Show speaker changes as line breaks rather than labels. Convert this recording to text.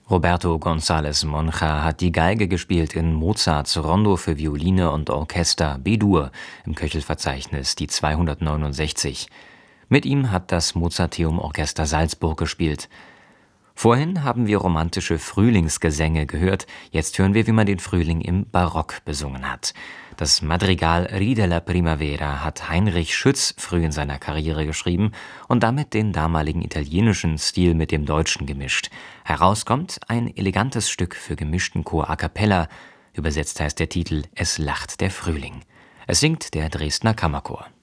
Roberto González Monja hat die Geige gespielt in Mozarts Rondo für Violine und Orchester B-Dur im Köchelverzeichnis die 269. Mit ihm hat das Mozarteum Orchester Salzburg gespielt. Vorhin haben wir romantische Frühlingsgesänge gehört, jetzt hören wir, wie man den Frühling im Barock besungen hat. Das Madrigal Ride la Primavera hat Heinrich Schütz früh in seiner Karriere geschrieben und damit den damaligen italienischen Stil mit dem deutschen gemischt. Herauskommt ein elegantes Stück für gemischten Chor a cappella, übersetzt heißt der Titel »Es lacht der Frühling«. Es singt der Dresdner Kammerchor.